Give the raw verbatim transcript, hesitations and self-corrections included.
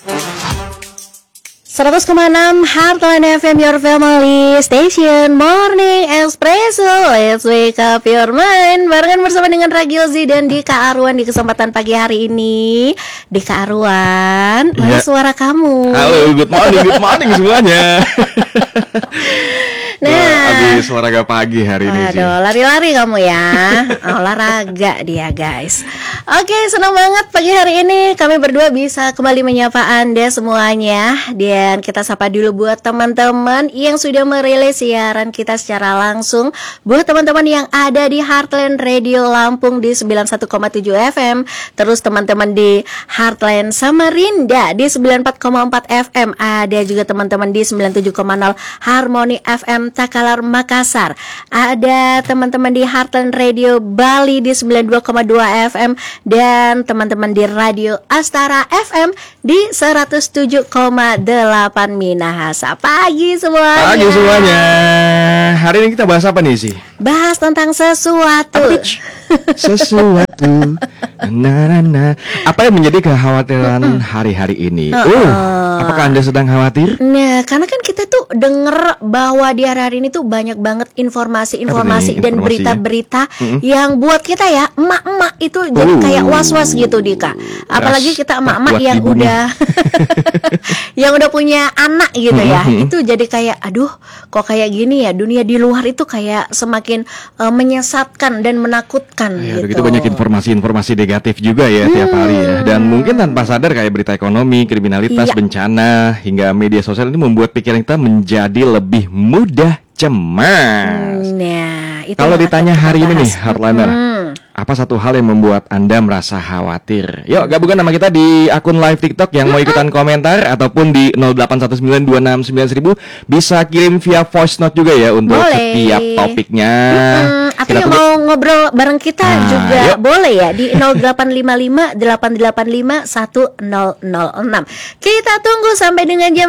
seratus koma enam Heartland F M, your family station, Morning Espresso. Let's wake up your mind. Barengan bersama dengan Ragiozi dan Dika Arwan di kesempatan pagi hari ini. Dika Arwan, mana Ya. suara kamu? Halo, good morning, good morning semuanya. Nah, Wah, habis olahraga pagi hari ini sih. Aduh, lari-lari kamu ya. Olahraga dia, guys. Oke, senang banget pagi hari ini kami berdua bisa kembali menyapa Anda semuanya. Dan kita sapa dulu buat teman-teman yang sudah merilis siaran kita secara langsung. Buat teman-teman yang ada di Heartland Radio Lampung di sembilan puluh satu koma tujuh F M. Terus teman-teman di Heartland Samarinda di sembilan puluh empat koma empat F M. Ada juga teman-teman di sembilan puluh tujuh koma nol Harmony F M Takalar Makassar. Ada teman-teman di Heartland Radio Bali di sembilan puluh dua koma dua F M. Dan teman-teman di Radio Astara F M di seratus tujuh koma delapan Minahasa. Pagi semuanya. Pagi semuanya. Hari ini kita bahas apa nih sih? Bahas tentang sesuatu. Sesuatu. Nah, nah, nah. Apa yang menjadi kekhawatiran hari-hari ini? Uh-uh. Oh, apakah Anda sedang khawatir? Nah, karena kan kita tuh denger bahwa di hari-hari ini tuh banyak banget informasi-informasi Apa nih dan informasinya? berita-berita Mm-mm. yang buat kita ya, emak-emak itu jadi Oh. kayak was-was gitu, Dika. Apalagi Ras kita tak emak-emak kuat yang di bumi. udah yang udah punya anak gitu ya. Mm-mm. Itu jadi kayak aduh, kok kayak gini ya, dunia di luar itu kayak semakin uh, menyesatkan dan menakutkan Ya, gitu. begitu banyak informasi-informasi negatif juga ya tiap hari ya. Dan mungkin tanpa sadar kayak berita ekonomi, kriminalitas, Iya. bencana, hingga media sosial ini membuat pikiran kita menjadi lebih mudah cemas. Nah, itu Kalau yang akan ditanya kita hari ini nih, bahas. Heartlander, Hmm. apa satu hal yang membuat Anda merasa khawatir? Yuk gabungkan nama kita di akun live TikTok yang mau ikutan komentar ataupun di nol delapan satu sembilan dua enam sembilan seribu. Bisa kirim via voice note juga ya untuk Boleh. setiap topiknya. Hmm, atau Kita yang tunggu. mau ngobrol bareng kita Nah, juga yuk. boleh ya di nol delapan lima lima delapan delapan lima satu nol nol enam. Kita tunggu sampai dengan jam